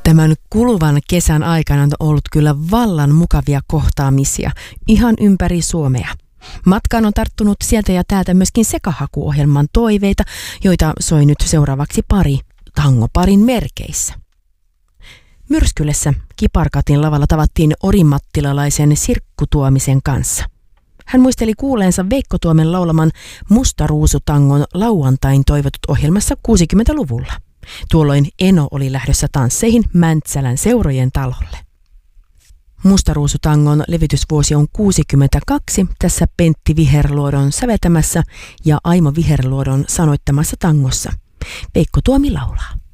Tämän kuluvan kesän aikana on ollut kyllä vallan mukavia kohtaamisia ihan ympäri Suomea. Matkaan on tarttunut sieltä ja täältä myöskin Sekahaku-ohjelman toiveita, joita soi nyt seuraavaksi pari tangoparin merkeissä. Myrskylässä Kiparkatin lavalla tavattiin orimattilalaisen Sirkku Tuomisen kanssa. Hän muisteli kuuleensa Veikko Tuomen laulaman Musta ruusutangon lauantain toivotut ohjelmassa 60-luvulla. Tuolloin Eno oli lähdössä tansseihin Mäntsälän seurojen talolle. Musta ruusutangon levitysvuosi on 62, tässä Pentti Viherluodon säveltämässä ja Aimo Viherluodon sanoittamassa tangossa. Veikko Tuomi laulaa.